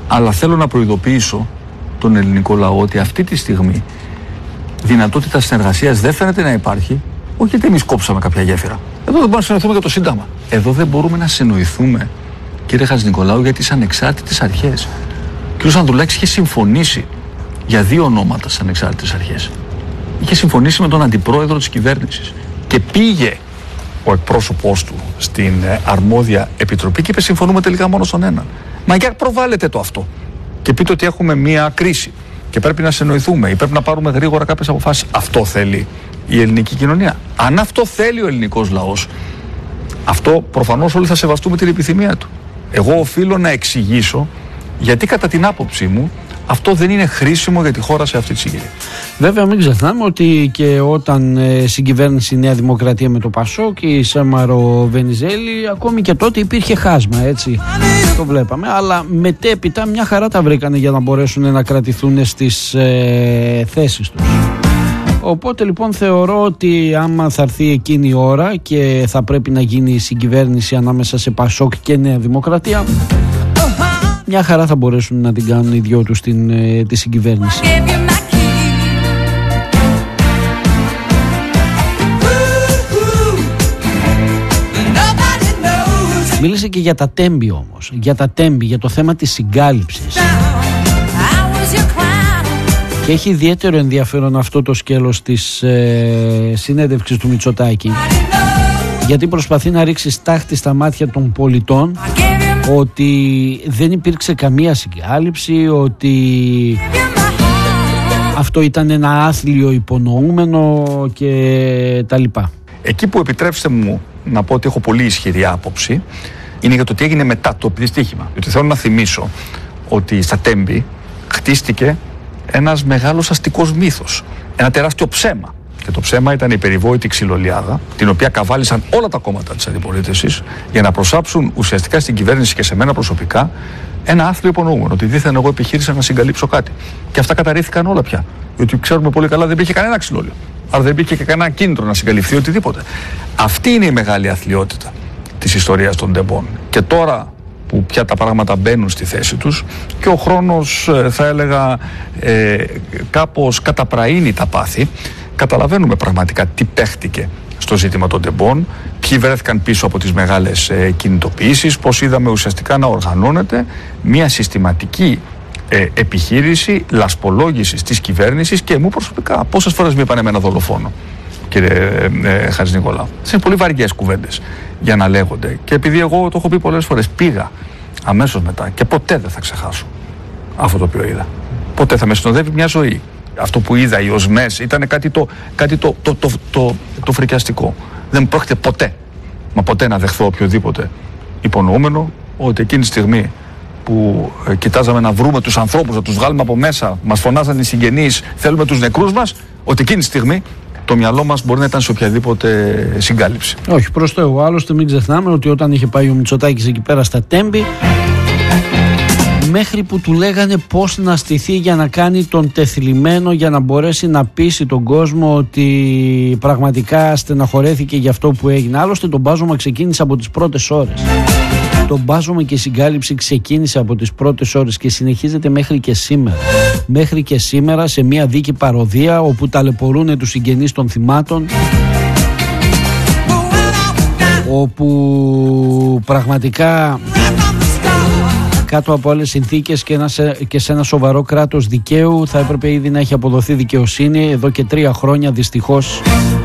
Αλλά θέλω να προειδοποιήσω τον ελληνικό λαό ότι αυτή τη στιγμή δυνατότητα συνεργασίας δεν φαίνεται να υπάρχει, όχι γιατί εμείς κόψαμε κάποια γέφυρα. Εδώ δεν μπορούμε να συνοηθούμε για το Σύνταγμα. Εδώ δεν μπορούμε να συνοηθούμε, κύριε Χατζηνικολάου, για τις ανεξάρτητες αρχές. Ο κ. Ανδρουλάκης είχε συμφωνήσει για 2 ονόματα στις ανεξάρτητες αρχές. Είχε συμφωνήσει με τον αντιπρόεδρο της κυβέρνησης και πήγε ο εκπρόσωπός του στην αρμόδια επιτροπή και είπε συμφωνούμε τελικά μόνο στον έναν. Μα για προβάλλετε το αυτό και πείτε ότι έχουμε μία κρίση και πρέπει να συνοηθούμε ή πρέπει να πάρουμε γρήγορα κάποιες αποφάσεις. Αυτό θέλει η ελληνική κοινωνία. Αν αυτό θέλει ο ελληνικός λαός, αυτό προφανώς όλοι θα σεβαστούμε την επιθυμία του. Εγώ οφείλω να εξηγήσω γιατί κατά την άποψή μου αυτό δεν είναι χρήσιμο για τη χώρα σε αυτή τη συγκυρία. Βέβαια, μην ξεχνάμε ότι και όταν συγκυβέρνησε η Νέα Δημοκρατία με το Πασόκ και η Σάμαρο Βενιζέλη, ακόμη και τότε υπήρχε χάσμα, έτσι. Το βλέπαμε. Αλλά μετέπειτα μια χαρά τα βρήκανε για να μπορέσουν να κρατηθούν στις θέσεις τους. Οπότε λοιπόν θεωρώ ότι άμα θα έρθει εκείνη η ώρα και θα πρέπει να γίνει η συγκυβέρνηση ανάμεσα σε Πασόκ και Νέα Δημοκρατία, μια χαρά θα μπορέσουν να την κάνουν οι δυο τους τη συγκυβέρνηση. Μίλησε και για τα τέμπη όμως, για το θέμα της συγκάλυψης. Και έχει ιδιαίτερο ενδιαφέρον αυτό το σκέλος της συνέντευξης του Μητσοτάκη, γιατί προσπαθεί να ρίξει στάχτη στα μάτια των πολιτών ότι δεν υπήρξε καμία συγκάλυψη, ότι αυτό ήταν ένα άθλιο υπονοούμενο και τα λοιπά. Εκεί που επιτρέψτε μου να πω ότι έχω πολύ ισχυρή άποψη είναι για το τι έγινε μετά το δυστύχημα. Γιατί θέλω να θυμίσω ότι στα Τέμπη χτίστηκε ένας μεγάλος αστικός μύθος, ένα τεράστιο ψέμα. Και το ψέμα ήταν η περιβόητη ξυλολιάδα, την οποία καβάλισαν όλα τα κόμματα της αντιπολίτευσης για να προσάψουν ουσιαστικά στην κυβέρνηση και σε μένα προσωπικά ένα άθλιο υπονοούμενο. Ότι δίθεν εγώ επιχείρησα να συγκαλύψω κάτι. Και αυτά καταρρίφθηκαν όλα πια. Διότι ξέρουμε πολύ καλά δεν υπήρχε κανένα ξυλόλιο. Άρα δεν υπήρχε και κανένα κίνητρο να συγκαλυφθεί οτιδήποτε. Αυτή είναι η μεγάλη αθλιότητα της ιστορίας των τεμπών. Και τώρα που πια τα πράγματα μπαίνουν στη θέση τους και ο χρόνος θα έλεγα κάπως καταπραίνει τα πάθη, καταλαβαίνουμε πραγματικά τι παίχτηκε στο ζήτημα των τεμπών, ποιοι βρέθηκαν πίσω από τις μεγάλες κινητοποιήσεις, πώς είδαμε ουσιαστικά να οργανώνεται μια συστηματική επιχείρηση λασπολόγησης της κυβέρνησης και μου προσωπικά. Πόσες φορές μου είπαν εμένα δολοφόνο, κύριε Χατζηνικολάου. Είναι πολύ βαριές κουβέντες για να λέγονται και επειδή εγώ το έχω πει πολλές φορές, πήγα αμέσως μετά και ποτέ δεν θα ξεχάσω αυτό το οποίο είδα. Ποτέ θα με συνοδεύει μια ζωή. Αυτό που είδα, οι οσμές, ήταν κάτι το φρικιαστικό. Δεν πρόκειται ποτέ να δεχθώ οποιοδήποτε υπονοούμενο ότι εκείνη τη στιγμή που κοιτάζαμε να βρούμε τους ανθρώπους, να τους βγάλουμε από μέσα, μας φωνάζαν οι συγγενείς, θέλουμε τους νεκρούς μας, ότι εκείνη τη στιγμή το μυαλό μας μπορεί να ήταν σε οποιαδήποτε συγκάλυψη. Όχι, προς Θεού. Άλλωστε μην ξεχνάμε ότι όταν είχε πάει ο Μητσοτάκης εκεί πέρα στα Τέμπη, μέχρι που του λέγανε πώς να στηθεί για να κάνει τον τεθλιμμένο, για να μπορέσει να πείσει τον κόσμο ότι πραγματικά στεναχωρέθηκε για αυτό που έγινε. Άλλωστε το μπάζωμα ξεκίνησε από τις πρώτες ώρες. Το μπάζωμα και η συγκάλυψη ξεκίνησε από τις πρώτες ώρες και συνεχίζεται μέχρι και σήμερα. Μέχρι και σήμερα σε μια δίκη παροδία όπου ταλαιπωρούν τους συγγενείς των θυμάτων, όπου πραγματικά κάτω από άλλες συνθήκες και σε ένα σοβαρό κράτος δικαίου θα έπρεπε ήδη να έχει αποδοθεί δικαιοσύνη. Εδώ και 3 χρόνια δυστυχώς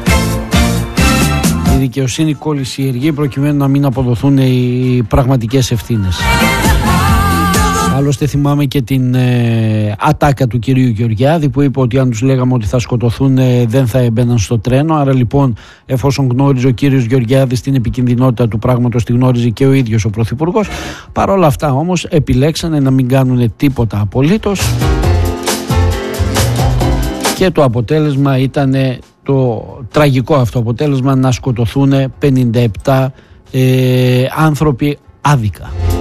η δικαιοσύνη κολυσιεργεί προκειμένου να μην αποδοθούν οι πραγματικές ευθύνες. Άλλωστε θυμάμαι και την ατάκα του κυρίου Γεωργιάδη που είπε ότι αν τους λέγαμε ότι θα σκοτωθούν δεν θα έμπαιναν στο τρένο. Άρα λοιπόν, εφόσον γνώριζε ο κύριος Γεωργιάδης την επικινδυνότητα του πράγματος, τη γνώριζε και ο ίδιος ο Πρωθυπουργός. Παρ' όλα αυτά όμως επιλέξανε να μην κάνουν τίποτα απολύτως και το αποτέλεσμα ήταν το τραγικό αυτό αποτέλεσμα, να σκοτωθούν 57 άνθρωποι άδικα.